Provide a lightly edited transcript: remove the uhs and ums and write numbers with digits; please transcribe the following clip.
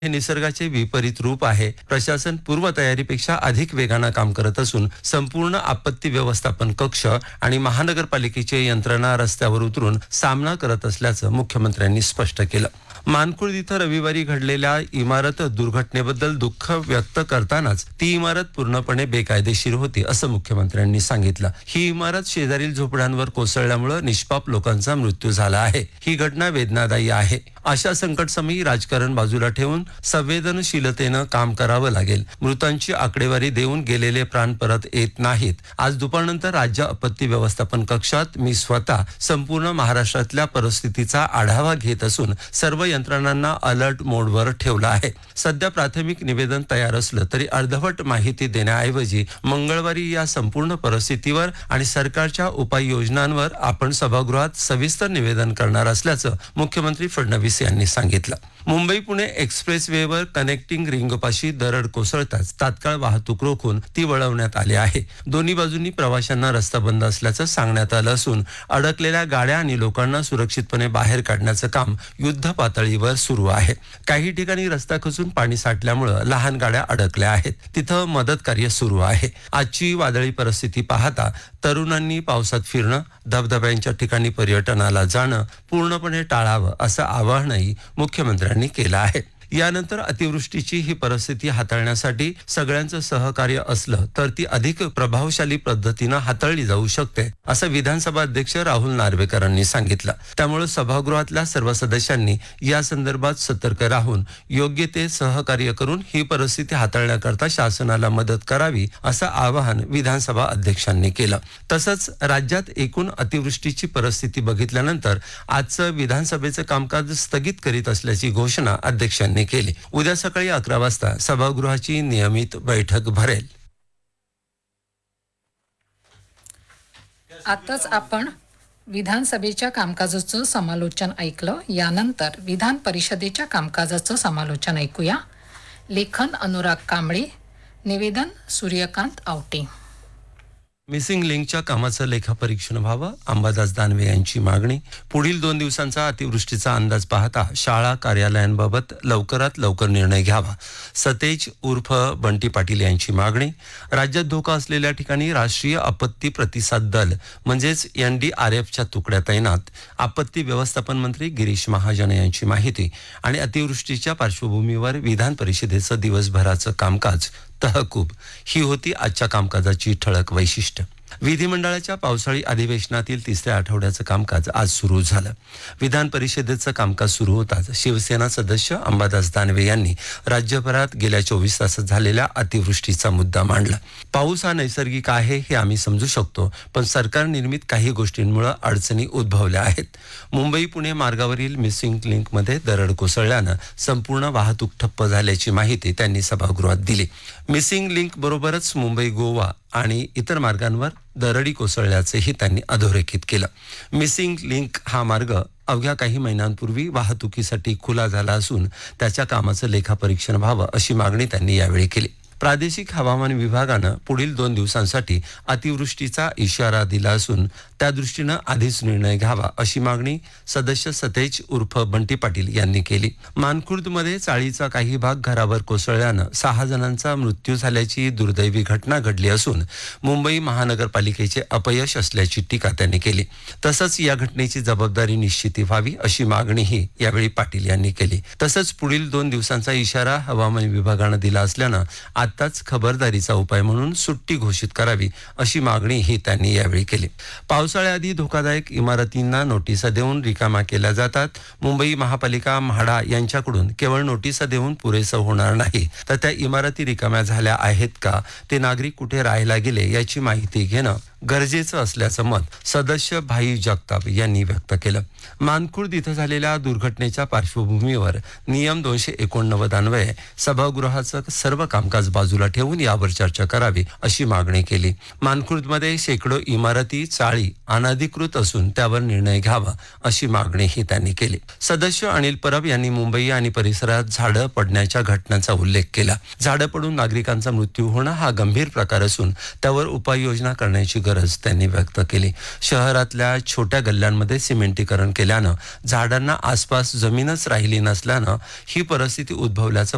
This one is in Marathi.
हे निसर्गाचे विपरीत रूप आहे. प्रशासन पूर्वतयारीपेक्षा अधिक वेगानं काम करत असून संपूर्ण आपत्ती व्यवस्थापन कक्ष आणि महानगरपालिकेची यंत्रणा रस्त्यावर उतरून सामना करत असल्याचं मुख्यमंत्र्यांनी स्पष्ट केलं. मानखुर्द इथं रविवारी घडलेल्या इमारत दुर्घटनेबद्दल दुःख व्यक्त करतानाच ती इमारत पूर्णपणे बेकायदेशीर होती असं मुख्यमंत्र्यांनी सांगितलं. ही इमारत शेजारील झोपड्यांवर कोसळल्यामुळे निष्पाप लोकांचा मृत्यू झाला आहे. ही घटना वेदनादायी आहे. अशा संकटसमयी राजकारण बाजूला ठेवून संवेदनशीलतेनं काम करावं लागेल. मृतांची आकडेवारी देऊन गेलेले प्राण परत येत नाहीत. आज दुपारनंतर राज्य आपत्ती व्यवस्थापन कक्षात मी स्वतः संपूर्ण महाराष्ट्रातल्या परिस्थितीचा आढावा घेत असून सर्व यंत्रणांना अलर्ट मोडवर ठेवलं आहे. सध्या प्राथमिक निवेदन तयार असलं तरी अर्धवट माहिती देण्याऐवजी मंगळवारी या संपूर्ण परिस्थितीवर आणि सरकारच्या उपाययोजनांवर आपण सभागृहात सविस्तर निवेदन करणार असल्याचं मुख्यमंत्री फडणवीस यांनी सांगितलं. मुंबई पुणे एक्सप्रेस वेवर कनेक्टिंग रिंगपाशी दरड कोसळताच तात्काळ वाहतूक रोखून ती वळवण्यात आली आहे. दोन्ही बाजूंनी प्रवाशांना रस्ता बंद असल्याचं सांगण्यात आलं असून अडकलेल्या गाड्या आणि लोकांना सुरक्षितपणे बाहेर काढण्याचं काम युद्ध पातळीवर सुरू आहे. काही ठिकाणी रस्ता खचून पाणी साठल्यामुळे लहान गाड्या अडकल्या आहेत. तिथं मदत कार्य सुरू आहे. आजची वादळी परिस्थिती पाहता तरुणांनी पावसात फिरणं, धबधब्यांच्या ठिकाणी पर्यटनाला जाणं पूर्णपणे टाळावं असं आवाहनही मुख्यमंत्र्यांनी केलं आहे. यानंतर अतिवृष्टीची ही परिस्थिती हाताळण्यासाठी सगळ्यांचं सहकार्य असलं तर ती अधिक प्रभावशाली पद्धतीनं हाताळली जाऊ शकते असं विधानसभा अध्यक्ष राहुल नार्वेकरांनी सांगितलं. त्यामुळे सभागृहातल्या सर्व सदस्यांनी या संदर्भात सतर्क राहून योग्य ते सहकार्य करून ही परिस्थिती हाताळण्याकरता शासनाला मदत करावी असं आवाहन विधानसभा अध्यक्षांनी केलं. तसंच राज्यात एकूण अतिवृष्टीची परिस्थिती बघितल्यानंतर आजचं विधानसभेचं कामकाज स्थगित करीत असल्याची घोषणा अध्यक्षांनी केली. उद्या सकाळी 11 वाजता सभागृहाची नियमित बैठक भरेल. आताच आपण विधानसभेच्या कामकाजाचं समालोचन ऐकलं. यानंतर विधान परिषदेच्या कामकाजाचं समालोचन ऐकूया. लेखन अनुराग कांबळे, निवेदन सूर्यकांत आवटे. मिसिंग लिंकच्या कामाचं लेखापरीक्षण व्हावं, अंबादास दानवे यांची मागणी. पुढील 2 दिवसांचा अतिवृष्टीचा अंदाज पाहता शाळा कार्यालयांबाबत लवकरात लवकर निर्णय घ्यावा, सतेज उर्फ बंटी पाटील यांची मागणी. राज्यात धोका असलेल्या ठिकाणी राष्ट्रीय आपत्ती प्रतिसाद दल म्हणजेच NDRFच्या तुकड्या तैनात. आपत्ती व्यवस्थापन मंत्री गिरीश महाजन यांची माहिती. आणि अतिवृष्टीच्या पार्श्वभूमीवर विधान परिषदेचं दिवसभराचं कामकाज तहकूब. ही होती आजच्या कामकाजाची ठळक वैशिष्ट्य. विधिमंडळाच्या पावसाळी अधिवेशनातील 3ऱ्या आठवड्याचं कामकाज आज सुरू झालं. विधान परिषदेचं कामकाज सुरू होताच शिवसेना सदस्य अंबादास दानवे यांनी राज्यभरात गेल्या 24 तासात झालेल्या अतिवृष्टीचा मुद्दा मांडला. पाऊस हा नैसर्गिक आहे हे आम्ही समजू शकतो, पण सरकार निर्मित काही गोष्टींमुळे अडचणी उद्भवल्या आहेत. मुंबई पुणे मार्गावरील मिसिंग लिंकमध्ये दरड कोसळल्यानं संपूर्ण वाहतूक ठप्प झाल्याची माहिती त्यांनी सभागृहात दिली. मिसिंग लिंक बरोबरच मुंबई गोवा आणि इतर मार्गांवर दरडी कोसळल्याचेही त्यांनी अधोरेखित केलं. मिसिंग लिंक हा मार्ग अवघ्या काही महिन्यांपूर्वी वाहतुकीसाठी खुला झाला असून त्याच्या कामाचं लेखापरीक्षण व्हावं अशी मागणी त्यांनी यावेळी केली. प्रादेशिक हवामान विभागानं पुढील 2 दिवसांसाठी अतिवृष्टीचा इशारा दिला असून त्या दृष्टीनं आधीच निर्णय घ्यावा अशी मागणी सदस्य सतेज उर्फ बंटी पाटील यांनी केली. मानखुर्दमध्ये चाळीचा काही भाग घरावर कोसळल्यानं 6 जणांचा मृत्यू झाल्याची दुर्दैवी घटना घडली असून मुंबई महानगरपालिकेचे अपयश असल्याची टीका त्यांनी केली. तसंच या घटनेची जबाबदारी निश्चिती व्हावी अशी मागणीही यावेळी पाटील यांनी केली. तसंच पुढील 2 दिवसांचा इशारा हवामान विभागानं दिला असल्यानं आताच खबरदारीचा उपाय म्हणून सुट्टी घोषित करावी अशी मागणीही त्यांनी यावेळी केली. पावसाळ्याआधी धोकादायक इमारतींना नोटिसा देऊन रिकामा केल्या जातात. मुंबई महापालिका म्हाडा यांच्याकडून केवळ नोटिसा देऊन पुरेसं होणार नाही, तर त्या इमारती रिकाम्या झाल्या आहेत का, ते नागरिक कुठे राहायला गेले याची माहिती घेणं गरजेचं असल्याचं मत सदस्य भाई जगताप यांनी व्यक्त केलं. मानखुर्द इथं झालेल्या दुर्घटनेच्या पार्श्वभूमीवर नियम 289 अन्वये सभागृहाचं सर्व कामकाज बाजूला ठेवून यावर चर्चा करावी अशी मागणी केली. मानखुर्दमध्ये शेकडो इमारती, चाळी अनधिकृत असून त्यावर निर्णय घ्यावा अशी मागणीही त्यांनी केली. सदस्य अनिल परब यांनी मुंबई आणि परिसरात झाडं पडण्याच्या घटनांचा उल्लेख केला. झाडं पडून नागरिकांचा मृत्यू होणं हा गंभीर प्रकार असून त्यावर उपाययोजना करण्याची गरज त्यांनी व्यक्त केली. शहरातल्या छोट्या गल्ल्यांमध्ये सिमेंटीकरण केल्यानं झाडांना आसपास जमीनच राहिली नसल्यानं ही परिस्थिती उद्भवल्याचं